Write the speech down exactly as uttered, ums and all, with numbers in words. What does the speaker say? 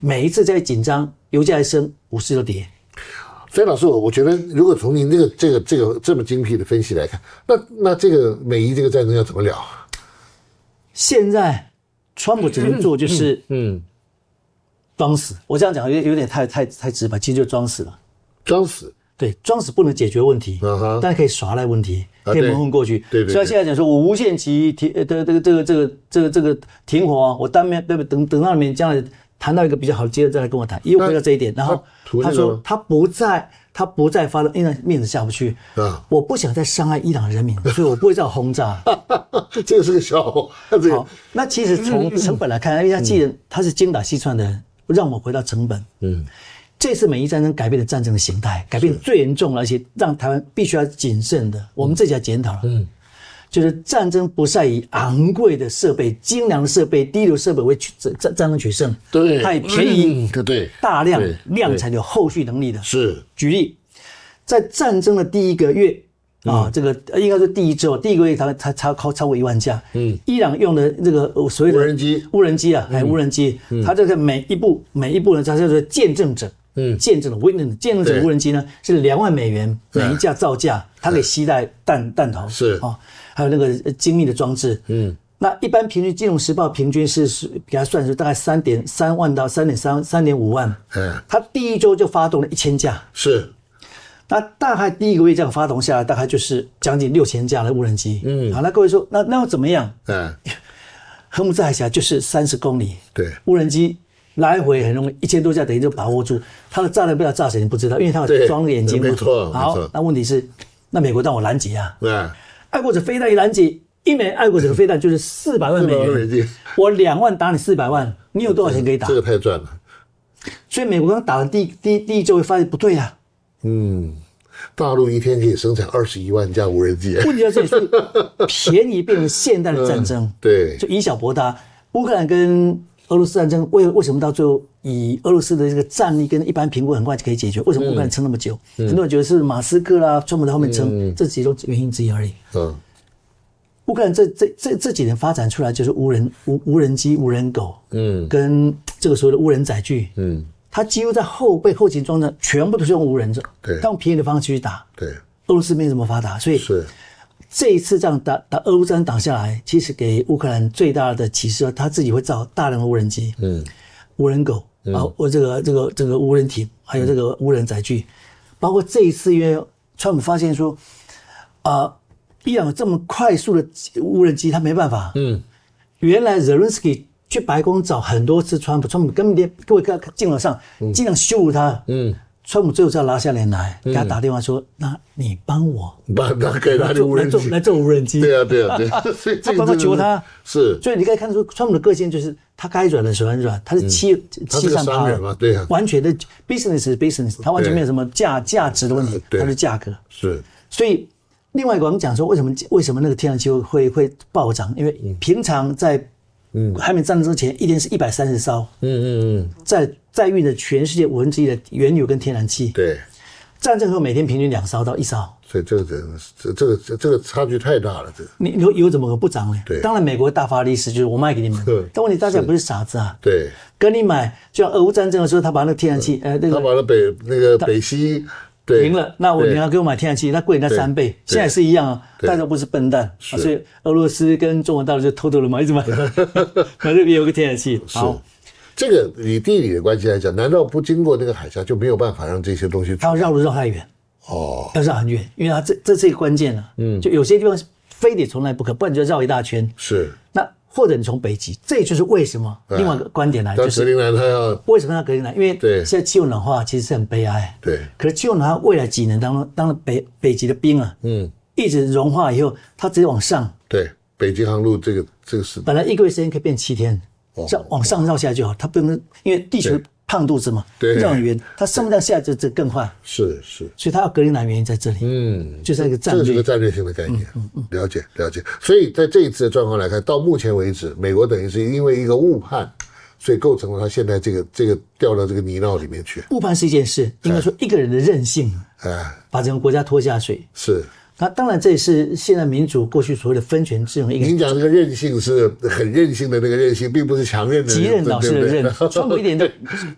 每一次在紧张，油价一升，股市就跌。 所以老师，我我觉得，如果从您这个这个这个这么精辟的分析来看，那那这个美伊这个战争要怎么了？ 现在川普只能做就是嗯装死，我这样讲有有点太太太直白，其实就装死了。 装死， 对，装死不能解决问题，uh-huh. 但可以耍赖问题，可以蒙混过去。 啊、对, 对, 对, 对， 所以他现在讲说，我无限期停的这个这个这个这个这个停火啊，我当面对不等等到你们将来谈到一个比较好的机会再来跟我谈，又回到这一点。然后他说他不再他不再发动，因为面子下不去啊，我不想再伤害伊朗人民，所以我不会再轰炸。 这个是个笑话。 好，那其实从成本来看，因为他既然他是精打细算的人，让我回到成本。嗯。这次美伊战争改变了战争的形态，改变最严重了，而且让台湾必须要谨慎的。我们自己要检讨了，嗯，就是战争不再以昂贵的设备、精良的设备、低流设备为战战争取胜， 对， 它以便宜、 嗯、对大量量产有后续能力的。 是， 举例，在战争的第一个月啊，嗯、这个应该是第一周，第一个月它它超超超过一万架。嗯，伊朗用的这个所谓的无人机， 无人机啊，还、嗯、无人机，嗯、它这个每一步每一步呢，它叫做见证者。嗯，见证的 witness 见证者无人机呢是两万美元每一架造价，它可以携带弹弹头是啊，还有那个精密的装置。嗯，那一般平均金融时报平均是是给它算是大概三点三万到三点三三点五万。嗯，它第一周就发动了一千架。 是， 那大概第一个月这样发动下来，大概就是将近六千架的无人机。嗯，好，那各位说，那那要怎么样？嗯，荷姆兹海峡就是三十公里， 对， 无人机。来回很容易，一千多架等于就把握住，它的炸弹不知道炸谁你不知道，因为它有装眼睛嘛。 没错， 好，那问题是，那美国让我拦截啊， 对， 爱国者飞弹一拦截，一枚爱国者飞弹就是四百万美元，我两万打你四百万，你有多少钱可以打？ 这个太赚了。 所以美国刚打了第第第一周会发现不对啊， 嗯，大陆一天可以生产二十一万架无人机。 问题在这里是便宜变成现代的战争，嗯、 对， 就以小博大，乌克兰跟俄罗斯战争为为什么到最后以俄罗斯的这个战力跟一般评估很快就可以解决？为什么乌克兰撑那么久？嗯、很多人觉得是马斯克啦、川普在后面撑，嗯、这其中原因之一而已。嗯，乌克兰这这这这几年发展出来就是无人无无人机、无人狗，嗯，跟这个所谓的无人载具，嗯，它几乎在后备后勤装置全部都是用无人的， 对， 用便宜的方式去打。 对， 俄罗斯没这么发达，所以是。 这一次这样打打俄乌战争打下来，其实给乌克兰最大的启示，他自己会造大量的无人机，嗯，无人狗、嗯、啊，我这个这个这个无人艇，还有这个无人载具，包括这一次，因为川普发现说，啊、呃，伊朗有这么快速的无人机，他没办法，嗯，原来 Zelensky 去白宫找很多次川普，川普根本连各位看镜头上尽量羞辱他，嗯。川普最后是要拉下脸来，给他打电话说：“嗯、那你帮我， 帮他给他的无人机， 来做无人机。” 对啊，对啊，对啊。所以他帮他求他， 是。 所以你可以看出，川普的个性就是他该软的时候很软，他是欺、嗯、欺上怕嘛，对啊， 完全的 business business， 他完全没有什么价价值的问题，他是价格。 是。 所以另外一个我们讲说，为什么为什么那个天然气会会暴涨？因为平常在嗯还没战争之前，一天是一百三十艘，嗯嗯嗯，在在运的全世界五分之一的原油跟天然气。 对， 战争后每天平均两艘到一艘， 所以这个这这个这个差距太大了。这个你油油怎么可能不涨呢？ 对， 当然美国大发利市，就是我卖给你们。但问题大家不是傻子啊。 对， 跟你买，就像俄乌战争的时候，他把那个天然气，呃，那个他把那北那个北溪赢了，那我你要给我买天然气，那贵那三倍，现在是一样啊，大家都不是笨蛋，啊、所以俄罗斯跟中国大陆就偷偷的买，一直买，买这边有个天然气。好， 这个以地理的关系来讲，难道不经过那个海峡就没有办法让这些东西？ 它要绕路绕太远，哦，要绕很远，因为它这这是一个关键了、啊，嗯，就有些地方非得从来不可，不然就绕一大圈。 是， 那或者你从北极，这就是为什么、嗯、另外一个观点来，就是格陵兰它要为什么要格陵兰？因为现在气候暖化其实是很悲哀， 对。 可是气候暖化未来几年当中，当然北北极的冰啊，嗯，一直融化以后，它直接往上， 对，北极航路这个这个是本来一个月时间可以变七天，这样往上绕下来就好，它不能因为地球胖肚子嘛， 对， 绕很远，它上不上下就就更快， 是是， 所以它要格陵兰原因在这里，嗯，就是一个战略， 这是个战略性的概念，嗯嗯，了解了解。所以在这一次的状况来看，到目前为止，美国等于是因为一个误判，所以构成了他现在这个这个掉到这个泥淖里面去。 误判是一件事，应该说一个人的任性，哎，把整个国家拖下水。 是。 那当然，这也是现在民主过去所谓的分权制衡。 您讲这个任性是很任性的那个任性，并不是强韧的。 极任老师的任，川普一点都